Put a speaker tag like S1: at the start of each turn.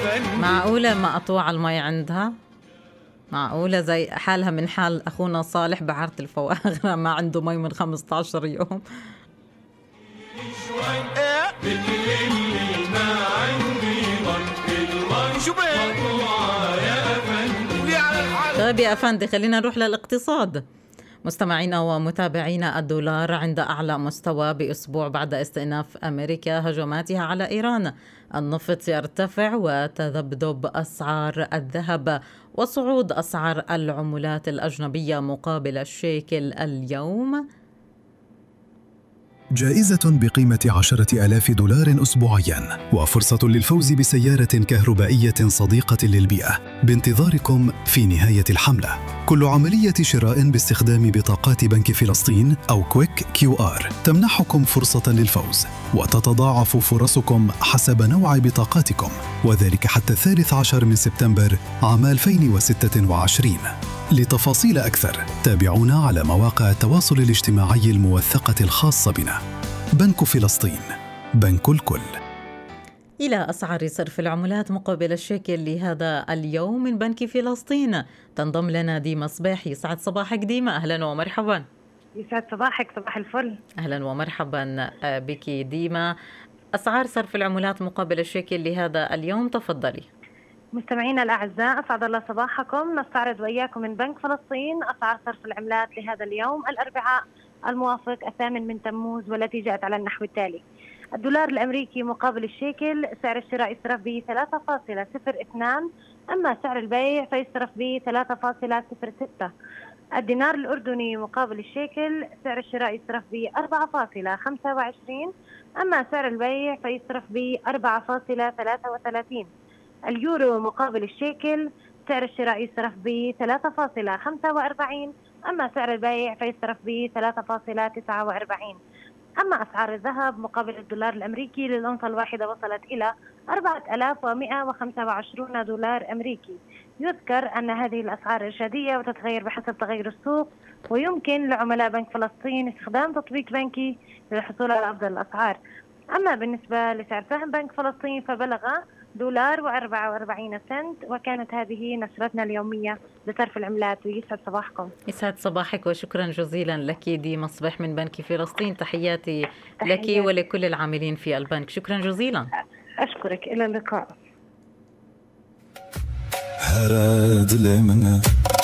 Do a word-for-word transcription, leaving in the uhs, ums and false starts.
S1: معقولة مقطوعة المي عندها؟ معقولة زي حالها من حال أخونا صالح بعرة الفواغرة ما عنده مي من خمسة عشر يوم. طيب يا أفندي خلينا نروح للاقتصاد. مستمعينا ومتابعينا، الدولار عند أعلى مستوى بأسبوع بعد استئناف أمريكا هجماتها على إيران. النفط يرتفع وتذبذب أسعار الذهب وصعود أسعار العملات الأجنبية مقابل الشيكل اليوم.
S2: جائزة بقيمة عشرة آلاف دولار أسبوعياً وفرصة للفوز بسيارة كهربائية صديقة للبيئة بانتظاركم في نهاية الحملة. كل عملية شراء باستخدام بطاقات بنك فلسطين أو كويك كيو آر تمنحكم فرصة للفوز، وتتضاعف فرصكم حسب نوع بطاقاتكم، وذلك حتى الثالث عشر من سبتمبر عام ألفين وستة وعشرين. لتفاصيل أكثر تابعونا على مواقع التواصل الاجتماعي الموثقة الخاصة بنا. بنك فلسطين، بنك الكل.
S1: إلى أسعار صرف العملات مقابل الشيكل لهذا اليوم من بنك فلسطين تنضم لنا ديما صباحي. يسعد صباحك ديما، أهلا ومرحبا.
S3: يسعد صباحك، صباح الفل.
S1: أهلا ومرحبا بك ديما. أسعار صرف العملات مقابل الشيكل لهذا اليوم، تفضلي.
S3: مستمعينا الأعزاء، أسعد الله صباحكم. نستعرض وإياكم من بنك فلسطين أسعار صرف العملات لهذا اليوم الأربعاء الموافق الثامن من تموز، والتي جاءت على النحو التالي: الدولار الأمريكي مقابل الشيكل سعر الشراء يصرف به ثلاثة فاصلة صفر اثنان، أما سعر البيع فيصرف به ثلاثة فاصلة صفر ستة. الدينار الأردني مقابل الشيكل سعر الشراء يصرف به أربعة فاصلة خمسة وعشرين، أما سعر البيع فيصرف به أربعة فاصلة ثلاثة وثلاثين. اليورو مقابل الشيكل سعر الشراء يصرف به ثلاثة فاصلة خمسة وأربعين، أما سعر البيع فيصرف به ثلاثة فاصلة تسعة وأربعين. أما أسعار الذهب مقابل الدولار الأمريكي للأونصة الواحدة وصلت إلى أربعة آلاف ومئة وخمسة وعشرين دولار أمريكي. يذكر أن هذه الأسعار إرشادية وتتغير بحسب تغير السوق، ويمكن لعملاء بنك فلسطين استخدام تطبيق بنكي للحصول على أفضل الأسعار. أما بالنسبة لسعر سهم بنك فلسطين فبلغ دولار وأربعة وأربعين سنت. وكانت هذه نشرتنا اليومية لصرف العملات. ويسعد صباحكم.
S1: يسعد صباحك وشكرا جزيلا لك دي مصباح من بنك فلسطين. تحياتي, تحياتي لك ولكل العاملين في البنك. شكرا جزيلا.
S3: أشكرك، إلى اللقاء.
S4: هراد لمنا